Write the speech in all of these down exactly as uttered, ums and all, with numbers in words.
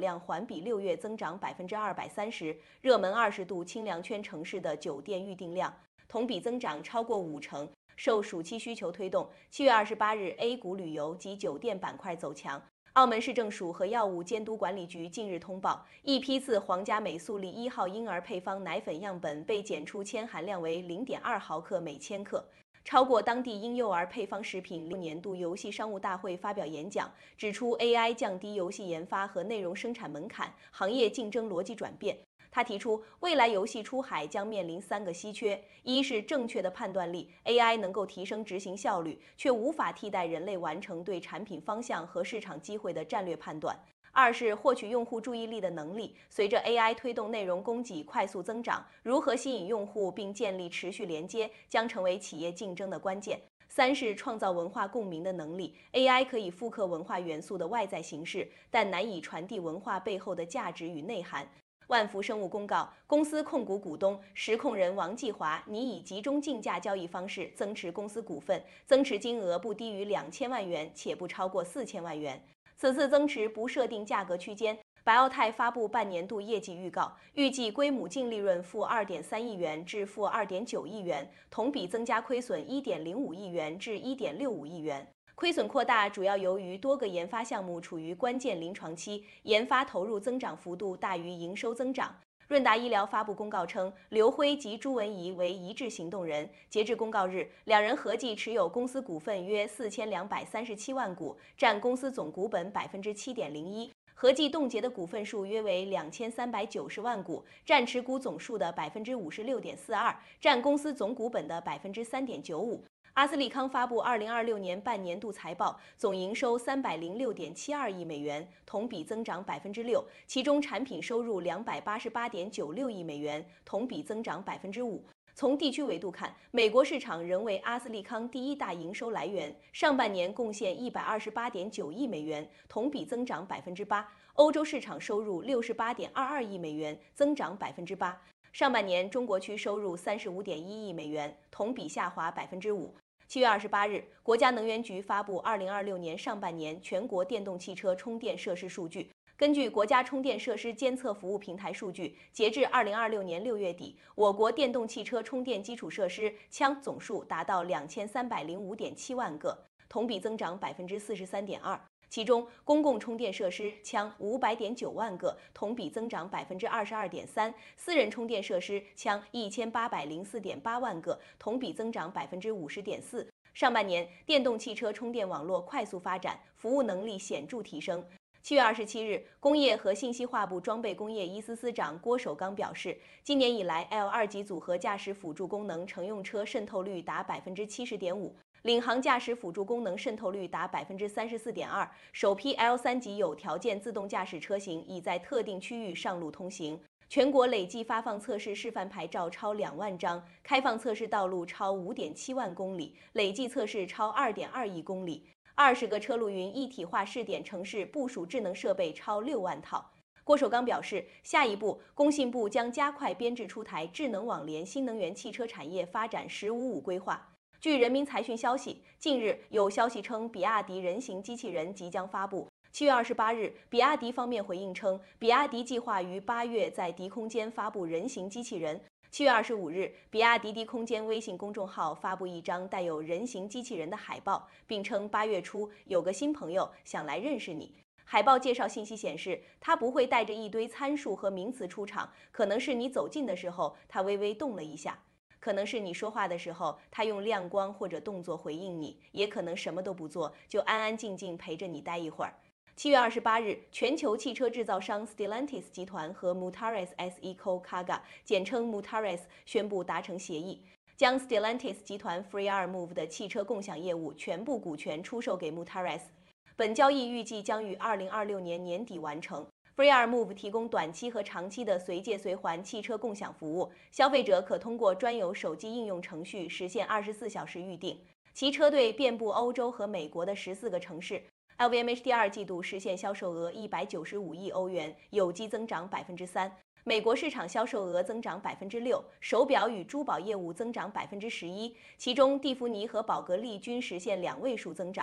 量环比六月增长百分之二百三十，热门二十度清凉圈城市的酒店预订量同比增长超过五成。受暑期需求推动，七月二十八日 A 股旅游及酒店板块走强。澳门市政署和药物监督管理局近日通报，一批次皇家美素丽一号婴儿配方奶粉样本被检出铅含量为 零点二毫克每千克。超过当地婴幼儿配方食品年度游戏商务大会发表演讲，指出 A I 降低游戏研发和内容生产门槛，行业竞争逻辑转变。他提出，未来游戏出海将面临三个稀缺：一是正确的判断力 ，A I 能够提升执行效率，却无法替代人类完成对产品方向和市场机会的战略判断；二是获取用户注意力的能力，随着 A I 推动内容供给快速增长，如何吸引用户并建立持续连接，将成为企业竞争的关键。三是创造文化共鸣的能力 ，A I 可以复刻文化元素的外在形式，但难以传递文化背后的价值与内涵。万福生物公告，公司控股股东、实控人王继华拟以集中竞价交易方式增持公司股份，增持金额不低于两千万元，且不超过四千万元。此次增持不设定价格区间。百奥泰发布半年度业绩预告，预计归母净利润负二点三亿元至负二点九亿元，同比增加亏损一点零五亿元至一点六五亿元。亏损扩大主要由于多个研发项目处于关键临床期，研发投入增长幅度大于营收增长。润达医疗发布公告称，刘辉及朱文怡为一致行动人。截至公告日，两人合计持有公司股份约四千两百三十七万股，占公司总股本百分之七点零一。合计冻结的股份数约为两千三百九十万股，占持股总数的百分之五十六点四二，占公司总股本的百分之三点九五。阿斯利康发布二零二六年半年度财报，总营收三百零六点七二亿美元，同比增长百分之六，其中产品收入两百八十八点九六亿美元，同比增长百分之五。从地区维度看，美国市场仍为阿斯利康第一大营收来源，上半年贡献一百二十八点九亿美元，同比增长百分之八。欧洲市场收入六十八点二二亿美元，增长百分之八。上半年中国区收入三十五点一亿美元，同比下滑百分之五。七月二十八日，国家能源局发布二零二六年上半年全国电动汽车充电设施数据。根据国家充电设施监测服务平台数据，截至二零二六年六月底，我国电动汽车充电基础设施枪总数达到两千三百零五点七万个，同比增长百分之四十三点二。其中，公共充电设施枪五百点九万个，同比增长百分之二十二点三；私人充电设施枪一千八百零四点八万个，同比增长百分之五十点四。上半年，电动汽车充电网络快速发展，服务能力显著提升。七月二十七日，工业和信息化部装备工业一司司长郭守刚表示，今年以来 L 二级组合驾驶辅助功能乘用车渗透率达百分之七十点五。领航驾驶辅助功能渗透率达百分之三十四点二，首批 L 三级有条件自动驾驶车型已在特定区域上路通行。全国累计发放测试示范牌照超两万张，开放测试道路超五点七万公里，累计测试超二点二亿公里。二十个车路云一体化试点城市部署智能设备超六万套。郭守刚表示，下一步，工信部将加快编制出台智能网联新能源汽车产业发展“十五五”规划。据人民财讯消息，近日有消息称，比亚迪人形机器人即将发布。七月二十八日，比亚迪方面回应称，比亚迪计划于八月在迪空间发布人形机器人。七月二十五日，比亚迪迪空间微信公众号发布一张带有人形机器人的海报，并称八月初有个新朋友想来认识你。海报介绍信息显示，他不会带着一堆参数和名词出场，可能是你走近的时候，他微微动了一下。可能是你说话的时候，他用亮光或者动作回应你，也可能什么都不做，就安安静静陪着你待一会儿。七月二十八日，全球汽车制造商 Stellantis 集团和 Mutares S E Co Kaga 简称 Mutares 宣布达成协议，将 Stellantis 集团 FreeRMove 的汽车共享业务全部股权出售给 Mutares。本交易预计将于二零二六年年底完成。FreeRMove 提供短期和长期的随借随还汽车共享服务，消费者可通过专有手机应用程序实现二十四小时预订。其车队遍布欧洲和美国的十四个城市。L V M H 第二季度实现销售额一百九十五亿欧元，有机增长百分之三。美国市场销售额增长百分之六，手表与珠宝业务增长百分之十一，其中蒂芙尼和宝格丽均实现两位数增长。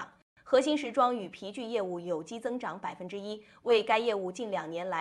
核心时装与皮具业务有机增长百分之一，为该业务近两年来